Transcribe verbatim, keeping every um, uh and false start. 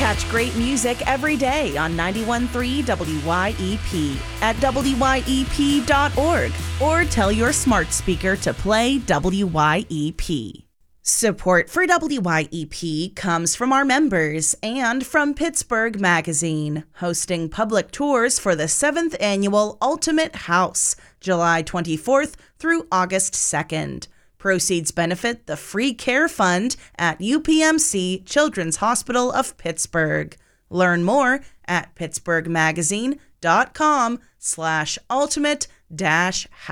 Catch great music every day on ninety-one point three W Y E P at W Y E P dot org or tell your smart speaker to play W Y E P. Support for W Y E P comes from our members and from Pittsburgh Magazine, hosting public tours for the seventh Annual Ultimate House, July twenty-fourth through August second. Proceeds benefit the Free Care Fund at U P M C Children's Hospital of Pittsburgh. Learn more at pittsburghmagazine.com slash ultimate dash